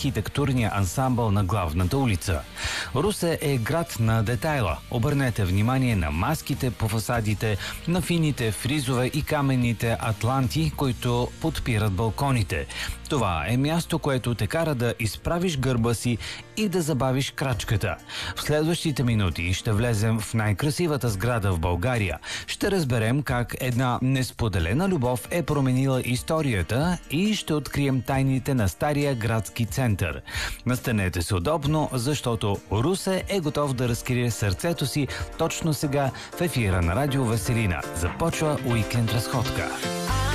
архитектурния ансамбъл на главната улица. Русе е град на детайла. Обърнете внимание на маските по фасадите, на фините фризове и каменните атланти, които подпират балконите. Това е място, което те кара да изправиш гърба си и да забавиш крачката. В следващите минути ще влезем в най-красивата сграда в България. Ще разберем как една несподелена любов е променила историята и ще открием тайните на стария градски център. Настанете се удобно, защото Русе е готов да разкрие сърцето си точно сега в ефира на Радио Веселина. Започва Уикенд разходка.